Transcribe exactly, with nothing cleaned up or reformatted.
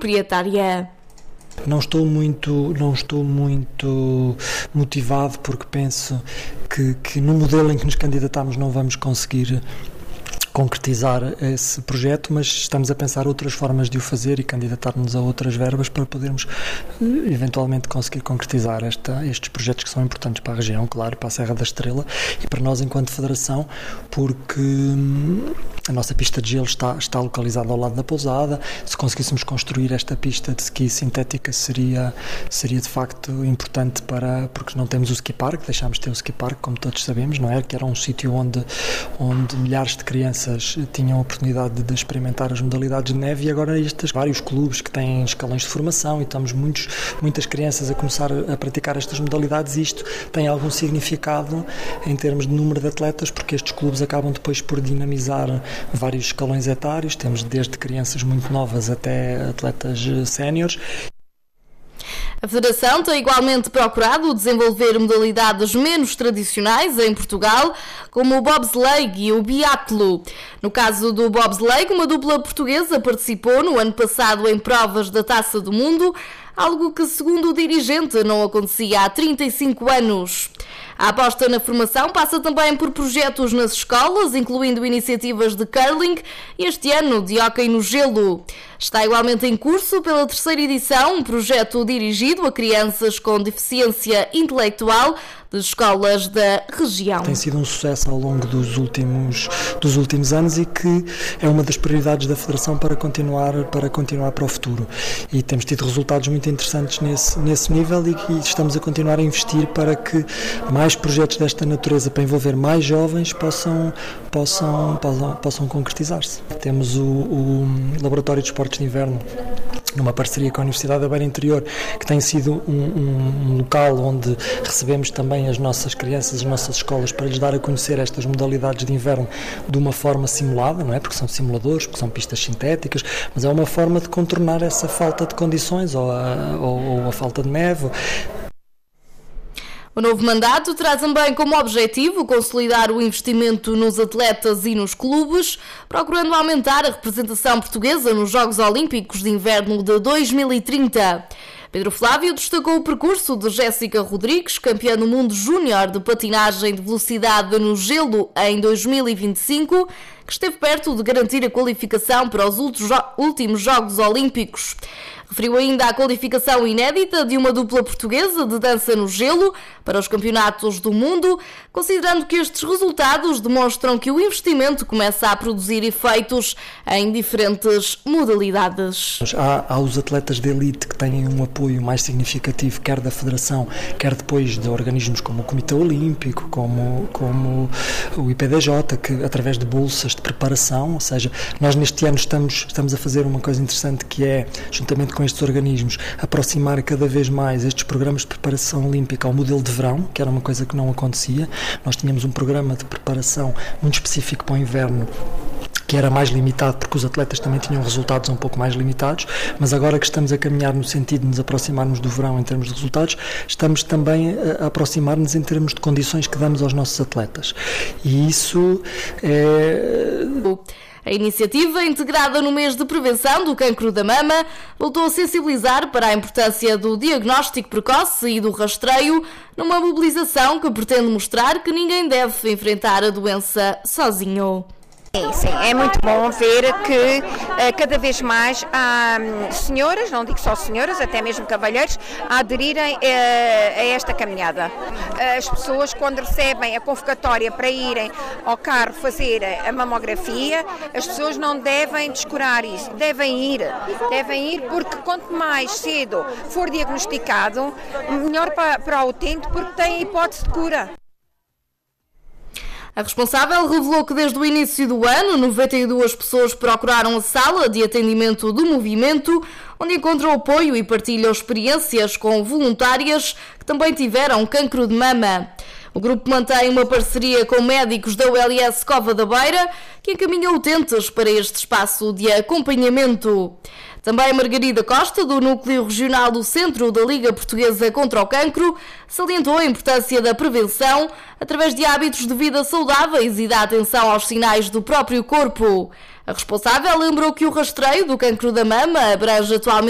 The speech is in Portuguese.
proprietária. Não estou muito, não estou muito motivado porque penso que, que no modelo em que nos candidatamos não vamos conseguir concretizar esse projeto, mas estamos a pensar outras formas de o fazer e candidatar-nos a outras verbas para podermos eventualmente conseguir concretizar esta, estes projetos que são importantes para a região, claro, para a Serra da Estrela e para nós enquanto Federação, porque a nossa pista de gelo está, está localizada ao lado da pousada. Se conseguíssemos construir esta pista de ski sintética seria, seria de facto importante para, porque não temos o ski park, deixámos de ter o ski park, como todos sabemos, não é? Que era um sítio onde, onde milhares de crianças tinham a oportunidade de experimentar as modalidades de neve e agora estes vários clubes que têm escalões de formação e estamos muitos, muitas crianças a começar a praticar estas modalidades e isto tem algum significado em termos de número de atletas porque estes clubes acabam depois por dinamizar vários escalões etários, temos desde crianças muito novas até atletas séniores. A Federação tem igualmente procurado desenvolver modalidades menos tradicionais em Portugal, como o bobsleigh e o biatlo. No caso do bobsleigh, uma dupla portuguesa participou no ano passado em provas da Taça do Mundo, algo que, segundo o dirigente, não acontecia há trinta e cinco anos. A aposta na formação passa também por projetos nas escolas, incluindo iniciativas de curling e este ano de hóquei no gelo. Está igualmente em curso, pela terceira edição, um projeto dirigido a crianças com deficiência intelectual de escolas da região. Tem sido um sucesso ao longo dos últimos, dos últimos anos e que é uma das prioridades da Federação para continuar, para continuar para o futuro. E temos tido resultados muito interessantes nesse, nesse nível e, e estamos a continuar a investir para que mais projetos desta natureza, para envolver mais jovens, possam, possam, possam, possam concretizar-se. Temos o, o Laboratório de Esportes de Inverno, numa parceria com a Universidade da Beira Interior, que tem sido um, um, um local onde recebemos também as nossas crianças, as nossas escolas, para lhes dar a conhecer estas modalidades de inverno de uma forma simulada, não é? Porque são simuladores, porque são pistas sintéticas, mas é uma forma de contornar essa falta de condições ou a, ou, ou a falta de neve. O novo mandato traz também como objetivo consolidar o investimento nos atletas e nos clubes, procurando aumentar a representação portuguesa nos Jogos Olímpicos de Inverno de dois mil e trinta. Pedro Flávio destacou o percurso de Jéssica Rodrigues, campeã do mundo júnior de patinagem de velocidade no gelo em dois mil e vinte e cinco, que esteve perto de garantir a qualificação para os últimos Jogos Olímpicos. Referiu ainda a qualificação inédita de uma dupla portuguesa de dança no gelo para os campeonatos do mundo, considerando que estes resultados demonstram que o investimento começa a produzir efeitos em diferentes modalidades. Há, há os atletas de elite que têm um apoio mais significativo, quer da Federação, quer depois de organismos como o Comitê Olímpico, como, como o I P D J, que através de bolsas de preparação, ou seja, nós neste ano estamos, estamos a fazer uma coisa interessante que é, juntamente com estes organismos, aproximar cada vez mais estes programas de preparação olímpica ao modelo de verão, que era uma coisa que não acontecia. Nós tínhamos um programa de preparação muito específico para o inverno, que era mais limitado porque os atletas também tinham resultados um pouco mais limitados, mas agora que estamos a caminhar no sentido de nos aproximarmos do verão em termos de resultados, estamos também a aproximar-nos em termos de condições que damos aos nossos atletas. E isso é... A iniciativa, integrada no mês de prevenção do cancro da mama, voltou a sensibilizar para a importância do diagnóstico precoce e do rastreio, numa mobilização que pretende mostrar que ninguém deve enfrentar a doença sozinho. Sim, sim, é muito bom ver que uh, cada vez mais há um, senhoras, não digo só senhoras, até mesmo cavalheiros, a aderirem uh, a esta caminhada. Uh, as pessoas, quando recebem a convocatória para irem ao carro fazer a mamografia, as pessoas não devem descurar isso, devem ir, devem ir porque quanto mais cedo for diagnosticado, melhor para, para o utente, porque tem a hipótese de cura. A responsável revelou que desde o início do ano, noventa e duas pessoas procuraram a sala de atendimento do movimento, onde encontram apoio e partilham experiências com voluntárias que também tiveram cancro de mama. O grupo mantém uma parceria com médicos da U L S Cova da Beira, que encaminham utentes para este espaço de acompanhamento. Também Margarida Costa, do Núcleo Regional do Centro da Liga Portuguesa contra o Cancro, salientou a importância da prevenção através de hábitos de vida saudáveis e da atenção aos sinais do próprio corpo. A responsável lembrou que o rastreio do cancro da mama abrange atualmente